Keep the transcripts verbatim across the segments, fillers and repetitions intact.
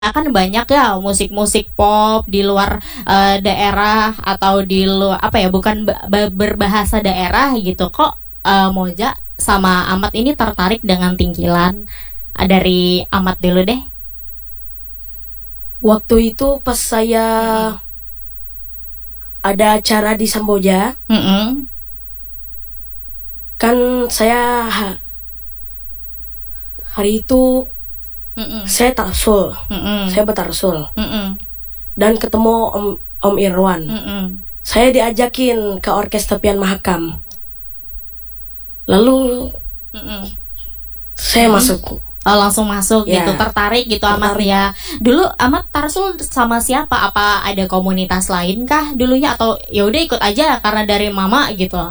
kan banyak ya musik-musik pop di luar eh, daerah atau di luar apa ya bukan ba- ba- berbahasa daerah gitu kok eh, Moja sama Amat ini tertarik dengan Tingkilan. Ah, dari Amat dulu deh. Waktu itu pas saya ada acara di Samboja, Mm-mm. kan saya ha- hari itu Mm-mm. saya tarsul, Mm-mm. saya bertarsul Mm-mm. dan ketemu Om Om Irwan. Mm-mm. Saya diajakin ke orkes tepian Mahakam. Lalu Mm-mm. saya masuk. Oh, langsung masuk Ya. gitu, tertarik gitu Amat Tertarik. ya. Dulu Amat tarsul sama siapa? Apa ada komunitas lain kah dulunya atau ya udah ikut aja karena dari mama gitu?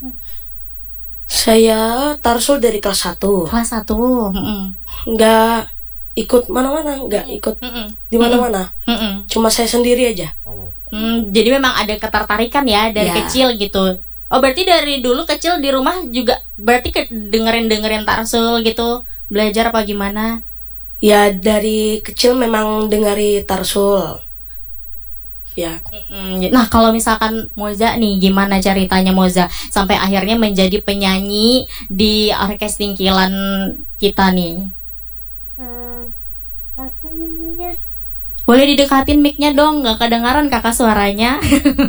Saya tarsul dari kelas satu, Kelas satu. Mm-mm. nggak ikut mana-mana, nggak ikut Mm-mm. di mana-mana. Mm-mm. Cuma saya sendiri aja. Hmm, jadi memang ada ketertarikan ya dari Ya. kecil gitu. Oh, berarti dari dulu kecil di rumah juga berarti ke dengerin-dengerin tarsul gitu, belajar apa gimana? Ya dari kecil memang dengari tarsul. Ya, Mm, Nah, kalau misalkan Moza nih, gimana ceritanya Moza sampai akhirnya menjadi penyanyi di orkes Tingkilan kita nih? Apa namanya? Boleh didekatin mic-nya dong, nggak kedengaran kakak suaranya.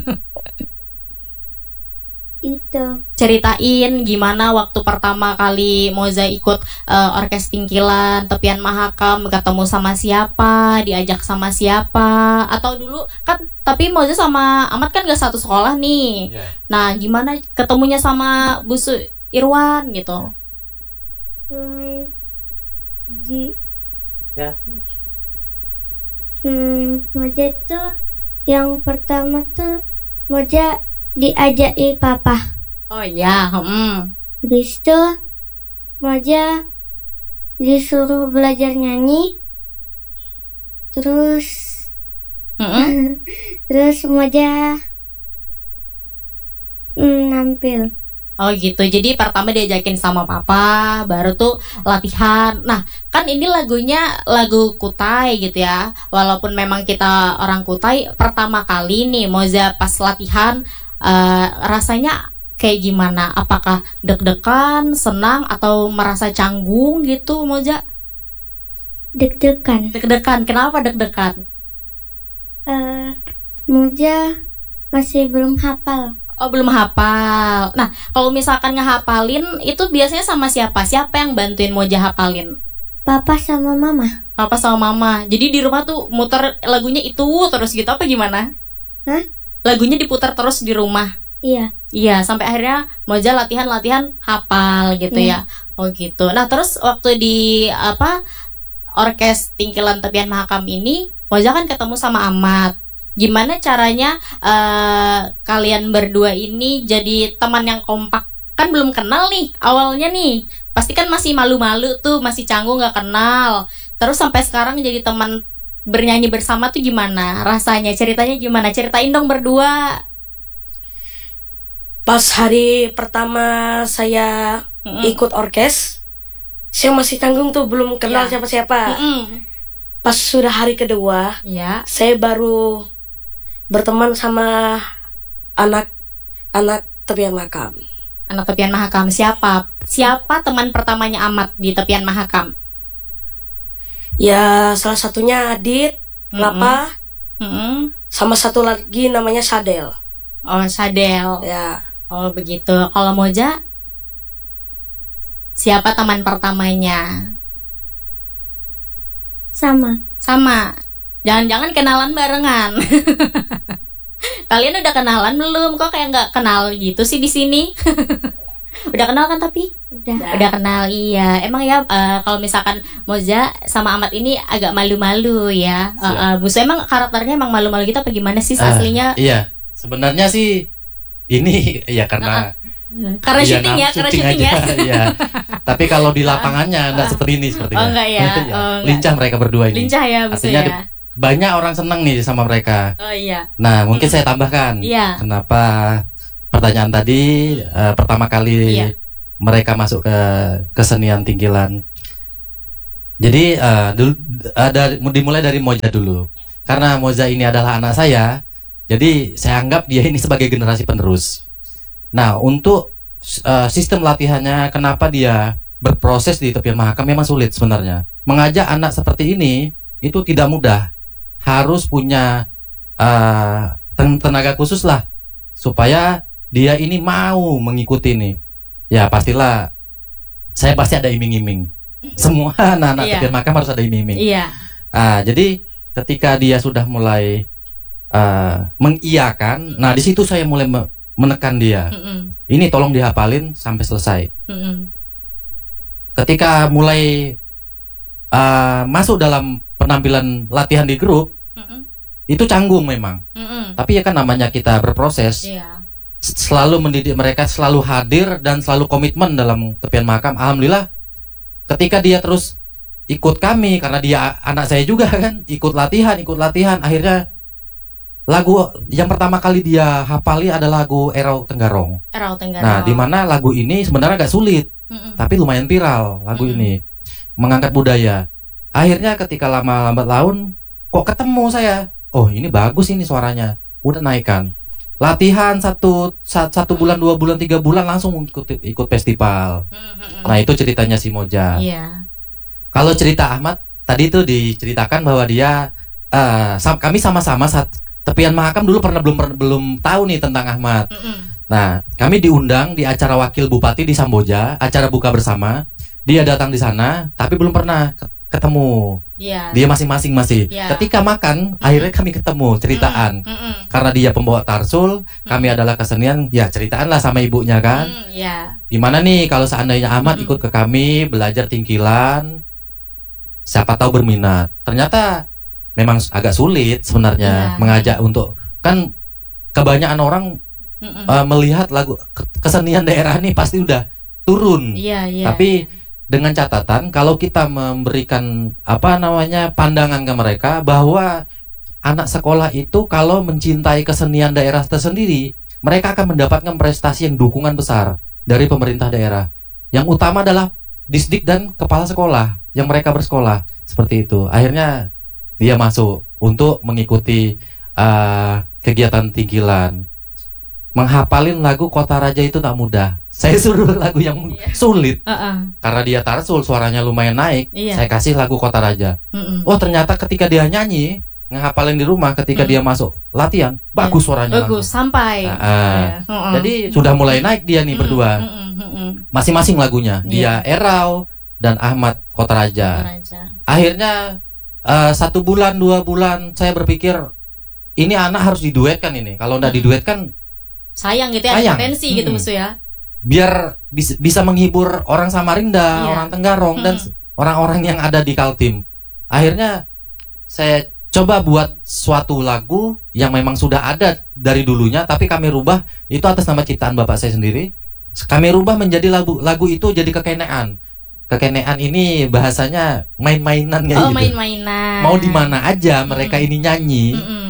Itu Ceritain gimana waktu pertama kali Moza ikut eh, orkes Tingkilan, Tepian Mahakam, ketemu sama siapa, diajak sama siapa, atau dulu kan tapi Moza sama Amat kan gak satu sekolah nih. Iya. Nah, gimana ketemunya sama Bu Su- Irwan gitu? hmm, di Ya. hmm, Moja tuh yang pertama tuh Moja diajaki papa. Oh iya, hmm. Habis itu Moja disuruh belajar nyanyi. Terus Mm-mm. terus Moja hmm, nampil. Oh gitu, jadi pertama diajakin sama papa, baru tuh latihan. Nah, kan ini lagunya lagu Kutai gitu ya. Walaupun memang kita orang Kutai, pertama kali nih Moza pas latihan eh, rasanya kayak gimana? Apakah deg-degan, senang, atau merasa canggung gitu Moza? Deg-degan. Deg-degan, kenapa deg-degan? Eh, Moja masih belum hafal. Oh belum hafal. Nah, kalau misalkan ngehafalin itu biasanya sama siapa? Siapa yang bantuin Moja hafalin? Papa sama mama. Papa sama mama. Jadi di rumah tuh muter lagunya itu terus gitu apa gimana? Hah? Lagunya diputar terus di rumah. Iya. Iya, sampai akhirnya Moja latihan-latihan hafal gitu ya. Oh gitu. Nah, terus waktu di apa orkes Tingkilan Tepian Mahakam ini, Moja kan ketemu sama Amat. Gimana caranya eh, kalian berdua ini jadi teman yang kompak? Kan belum kenal nih awalnya nih. Pasti kan masih malu-malu tuh, masih canggung gak kenal. Terus sampai sekarang jadi teman bernyanyi bersama tuh gimana rasanya? Ceritanya gimana? Ceritain dong berdua. pas hari pertama saya Mm-mm. ikut orkes, saya masih canggung tuh, belum kenal Iya. siapa-siapa. Mm-mm. Pas sudah hari kedua, Iya. saya baru berteman sama anak-anak tepian makam. Anak Tepian Mahakam siapa? Siapa teman pertamanya Amat di Tepian Mahakam? Ya salah satunya Adit, Mm-mm. Lapa, Mm-mm. sama satu lagi namanya Sadel. Oh, Sadel. Ya, Oh, begitu. Kalau Moja, siapa teman pertamanya? Sama. Sama. Jangan-jangan kenalan barengan. Kalian udah kenalan belum? Kok kayak nggak kenal gitu sih di sini? Udah kenal kan tapi? Udah. Udah kenal, iya. Emang ya eh, kalau misalkan Moza sama Amat ini agak malu-malu ya. Eh, eh, Bu Su emang karakternya emang malu-malu gitu apa gimana sih Ah, aslinya? Iya, sebenarnya sih ini ya karena Karena iya, syuting ya, nam- karena syuting syuting ya. aja, iya. Tapi kalau di lapangannya enggak seperti ini sepertinya. Oh, enggak ya? Iya, Oh, enggak. lincah mereka berdua ini. Lincah ya Bu Su Artinya ya. Banyak orang senang nih sama mereka. Oh iya. Nah, mungkin saya tambahkan. Iya. Kenapa pertanyaan tadi eh, pertama kali Iya. mereka masuk ke kesenian Tingkilan. Jadi uh, dulu, uh, dari, dimulai dari Moza dulu. Karena Moza ini adalah anak saya, jadi saya anggap dia ini sebagai generasi penerus. Nah, untuk uh, sistem latihannya, kenapa dia berproses di tepian Mahakam memang sulit sebenarnya. Mengajak anak seperti ini itu tidak mudah. Harus punya uh, tenaga khusus lah, supaya dia ini mau mengikuti ini. Ya pastilah, saya pasti ada iming-iming. Semua anak-anak Iya. tepian Mahakam harus ada iming-iming. Iya. Ah, jadi ketika dia sudah mulai uh, mengiyakan, nah di situ saya mulai me- menekan dia. Mm-mm. Ini tolong dihafalin sampai selesai. Mm-mm. Ketika mulai uh, masuk dalam penampilan latihan di grup, Mm-mm. itu canggung memang. Mm-mm. Tapi ya kan namanya kita berproses, Iya. s- selalu mendidik mereka, selalu hadir dan selalu komitmen dalam tepian Mahakam. Alhamdulillah, ketika dia terus ikut kami, karena dia anak saya juga kan, ikut latihan, ikut latihan, akhirnya lagu yang pertama kali dia hafali adalah lagu Erau Tenggarong. Erau Tenggara. Nah, di mana lagu ini sebenarnya agak sulit, Mm-mm. tapi lumayan viral lagu Mm-mm. ini, mengangkat budaya. Akhirnya ketika lama lambat laun, kok ketemu saya, oh ini bagus ini suaranya, udah naikkan. Latihan satu sa- satu bulan, dua bulan, tiga bulan langsung ikut ikut festival. Mm-mm. Nah itu ceritanya si Moza. Iya. Kalau cerita Ahmad tadi itu diceritakan bahwa dia eh, sam- kami sama-sama saat tepian Mahakam dulu pernah belum pernah- belum tahu nih tentang Ahmad. Mm-mm. Nah, kami diundang di acara wakil bupati di Samboja, acara buka bersama. Dia datang di sana, tapi belum pernah ke- ketemu. Iya. Dia masing-masing masih. Iya. Ketika makan, akhirnya kami ketemu, ceritaan. Mm-mm. Karena dia pembawa tarsul, kami adalah kesenian, ya ceritaan lah sama ibunya kan. Mm, Iya. Gimana nih kalau seandainya Ahmad Mm-mm. ikut ke kami belajar tingkilan, siapa tahu berminat. Ternyata memang agak sulit sebenarnya Iya. mengajak untuk, kan kebanyakan orang Mm-mm. uh, melihat lagu ke- kesenian daerah ini pasti udah turun. Iya, iya. Tapi dengan catatan kalau kita memberikan apa namanya pandangan ke mereka bahwa anak sekolah itu kalau mencintai kesenian daerah tersendiri, mereka akan mendapatkan prestasi yang dukungan besar dari pemerintah daerah. Yang utama adalah Disdik dan kepala sekolah yang mereka bersekolah, seperti itu. Akhirnya dia masuk untuk mengikuti uh, kegiatan tingkilan. Menghafalin lagu Kota Raja itu tak mudah. Saya suruh lagu yang Iya. sulit Uh-uh. karena dia tarsul, suaranya lumayan naik. Iya. Saya kasih lagu Kota Raja. Mm-mm. Oh, ternyata ketika dia nyanyi, ngehafalin di rumah, ketika Mm. dia masuk latihan, bagus suaranya Bagus langsung. sampai. Ah, ah. Iya. Mm-mm. Jadi sudah mulai naik dia nih Mm-mm. berdua. Mm-mm. Mm-mm. Masing-masing lagunya. Dia Erau dan Ahmad Kota Raja. Raja. Akhirnya eh, satu bulan, dua bulan saya berpikir ini anak harus diduetkan ini. Kalau nggak diduetkan, Sayang gitu ya, Sayang. potensi gitu Mm-mm. musuh ya. biar bis- bisa menghibur orang Samarinda, Iya. orang Tenggarong dan Mm-mm. orang-orang yang ada di Kaltim. Akhirnya saya coba buat suatu lagu yang memang sudah ada dari dulunya, tapi kami rubah itu atas nama ciptaan bapak saya sendiri. Kami rubah menjadi lagu lagu itu jadi kekenean. Kekenean ini bahasanya main-mainan kayak Oh, gitu. main-mainan. Mau di mana aja mereka Mm-mm. ini nyanyi. Mm-mm.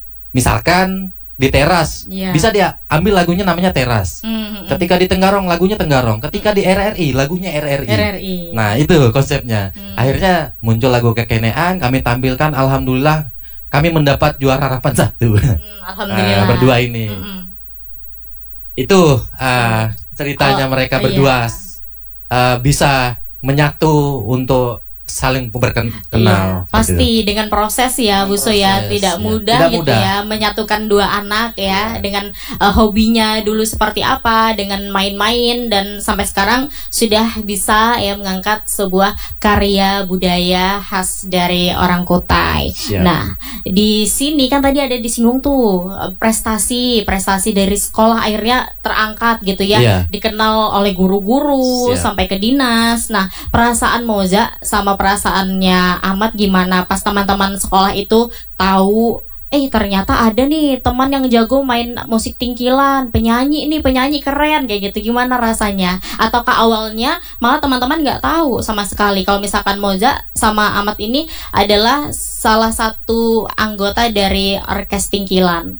Misalkan di teras, Iya. bisa dia ambil lagunya namanya teras. Mm-mm. Ketika di Tenggarong lagunya Tenggarong, ketika di R R I lagunya R R I. R R I. Nah, itu konsepnya. Hmm. Akhirnya muncul lagu kekenean, kami tampilkan, alhamdulillah kami mendapat juara harapan satu. Hmm, alhamdulillah. Ah, berdua ini. Mm-mm. Itu ah, ceritanya Oh, mereka iya. berdua ah, bisa menyatu untuk saling berkenal. Iya, pasti dengan proses ya Bu So ya, Proses, tidak ya. mudah Tidak gitu mudah. ya menyatukan dua anak ya Iya. dengan uh, hobinya dulu seperti apa, dengan main-main dan sampai sekarang sudah bisa ya mengangkat sebuah karya budaya khas dari orang Kutai. Siap. Nah, di sini kan tadi ada disinggung tuh eh, prestasi, prestasi dari sekolah akhirnya terangkat gitu ya, Iya. dikenal oleh guru-guru Siap. sampai ke dinas. Nah, perasaan Moza sama perasaannya Ahmad gimana pas teman-teman sekolah itu tahu eh ternyata ada nih teman yang jago main musik tingkilan, penyanyi nih, penyanyi keren kayak gitu. Gimana rasanya? Ataukah awalnya malah teman-teman nggak tahu sama sekali kalau misalkan Moza sama Ahmad ini adalah salah satu anggota dari orkes tingkilan?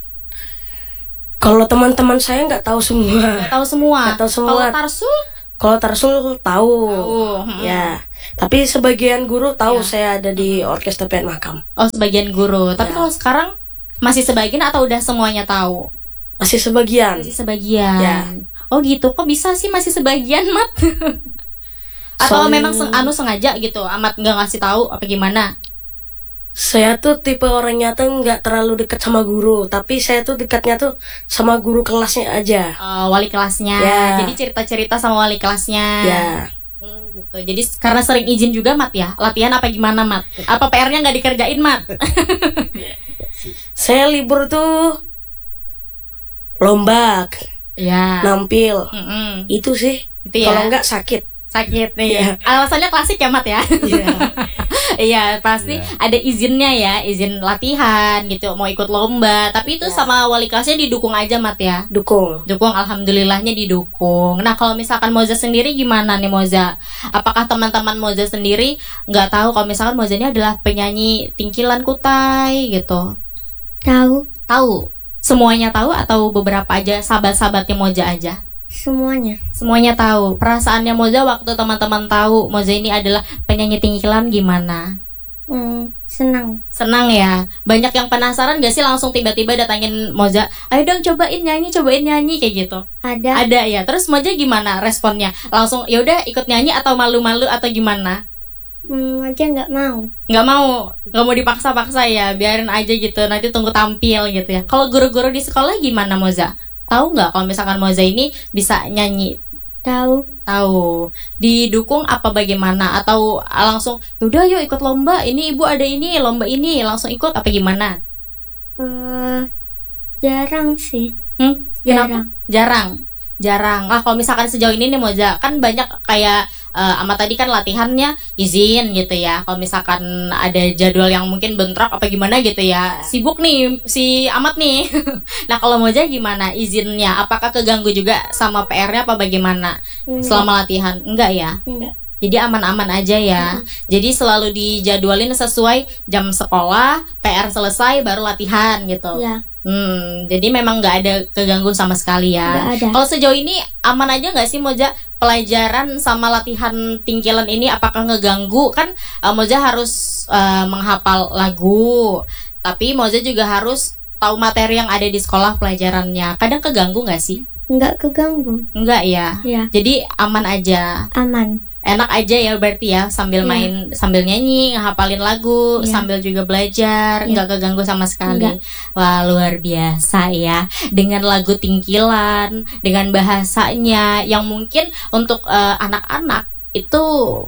Kalau teman-teman saya nggak tahu semua. Nggak tahu semua. Nggak tahu semua. Kalau Tarsul Kalau Tarsul tahu. tahu. Hmm. Ya. Tapi sebagian guru tahu Ya. saya ada di orkes tepian makam. Oh, sebagian guru. Tapi Ya. kalau sekarang masih sebagian atau udah semuanya tahu? Masih sebagian. Masih sebagian. Ya. Oh gitu. Kok bisa sih masih sebagian, Mat? Atau Soalnya- memang seng- anu sengaja gitu, amat nggak ngasih tahu apa gimana? Saya tuh tipe orangnya tuh nggak terlalu dekat sama guru, tapi saya tuh dekatnya tuh sama guru kelasnya aja. Eh, wali kelasnya. Ya. Jadi cerita-cerita sama wali kelasnya. Ya, Hmm, gitu. Jadi karena sering izin juga, Mat ya. Latihan apa gimana, Mat? Apa P R-nya nggak dikerjain, Mat? saya libur tuh lomba, Ya. nampil, Mm-mm. itu sih. Itu ya. Kalau nggak sakit. Sakit nih. Ya. Alasannya klasik ya, Mat ya. Iya. Iya, pasti Iya. ada izinnya ya, izin latihan gitu, mau ikut lomba. Tapi itu Ya. sama wali kelasnya didukung aja, Mat ya. Dukung. Dukung, alhamdulillahnya didukung. Nah, kalau misalkan Moza sendiri gimana nih, Moza? Apakah teman-teman Moza sendiri nggak tahu kalau misalkan Moza ini adalah penyanyi Tingkilan Kutai gitu? Tahu Tahu? Semuanya tahu atau beberapa aja, sahabat-sahabatnya Moza aja? semuanya. Semuanya tahu. Perasaannya Moza waktu teman-teman tahu Moza ini adalah penyanyi Tingkilan gimana? Hmm, senang. Senang ya. Banyak yang penasaran gak sih langsung tiba-tiba datangin Moza, ayo dong cobain nyanyi, cobain nyanyi kayak gitu. Ada Ada ya. Terus Moza gimana responnya? Langsung ya udah ikut nyanyi atau malu-malu atau gimana? hmm, aja nggak mau. Nggak mau, nggak mau dipaksa-paksa ya. Biarin aja gitu. Nanti tunggu tampil gitu ya. Kalau guru-guru di sekolah gimana, Moza? Tahu nggak kalau misalkan Moza ini bisa nyanyi? Tahu Tahu. Didukung apa bagaimana? Atau langsung udah yuk ikut lomba. Ini ibu ada ini lomba ini langsung ikut apa gimana? eh jarang sih. Hmm? Kenapa? Jarang. Jarang, jarang. Lah kalau misalkan sejauh ini nih Moza, kan banyak kayak eh, Amat tadi kan latihannya izin gitu ya. Kalau misalkan ada jadwal yang mungkin bentrok apa gimana gitu ya, sibuk nih si Amat nih. Nah kalau Moza gimana izinnya? Apakah keganggu juga sama P R-nya apa bagaimana Enggak. selama latihan? Enggak ya. Enggak. Jadi aman-aman aja ya. Jadi selalu dijadwalin sesuai jam sekolah, P R selesai baru latihan gitu. Ya, Hmm, jadi memang nggak ada keganggu sama sekali ya. nggak ada. Kalau sejauh ini aman aja nggak sih Moza pelajaran sama latihan Tingkilan ini? Apakah ngeganggu? Kan uh, Moza harus uh, menghafal lagu, tapi Moza juga harus tahu materi yang ada di sekolah pelajarannya. Kadang keganggu nggak sih? Nggak keganggu. Enggak ya. Ya, Jadi aman aja. aman. Enak aja ya berarti ya, sambil Iya. main, sambil nyanyi, ngehafalin lagu, Iya. sambil juga belajar, Iya. nggak keganggu sama sekali. Nggak. Wah luar biasa ya, dengan lagu Tingkilan, dengan bahasanya yang mungkin untuk eh, anak-anak itu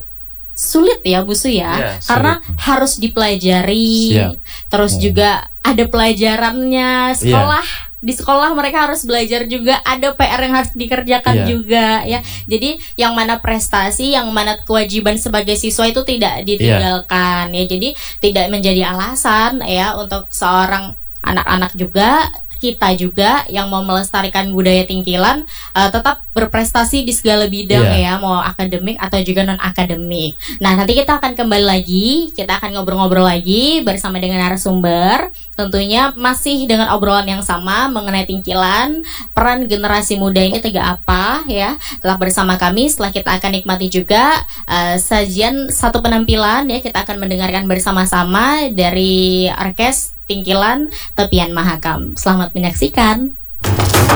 sulit ya Busu ya, Iya, karena harus dipelajari, Siap. terus Hmm. juga ada pelajarannya sekolah. Di sekolah mereka harus belajar juga, ada P R yang harus dikerjakan Iya. juga ya. Jadi yang mana prestasi, yang mana kewajiban sebagai siswa itu tidak ditinggalkan ya. Jadi tidak menjadi alasan ya untuk seorang anak-anak juga, kita juga yang mau melestarikan budaya Tingkilan eh, tetap berprestasi di segala bidang Iya. ya, mau akademik atau juga non akademik. Nah nanti kita akan kembali lagi, kita akan ngobrol-ngobrol lagi bersama dengan narasumber. Tentunya masih dengan obrolan yang sama mengenai Tingkilan, peran generasi muda ini tiga apa ya. Tetap bersama kami, setelah kita akan nikmati juga eh, sajian satu penampilan ya. Kita akan mendengarkan bersama-sama dari orkes Tingkilan Tepian Mahakam. Selamat menyaksikan.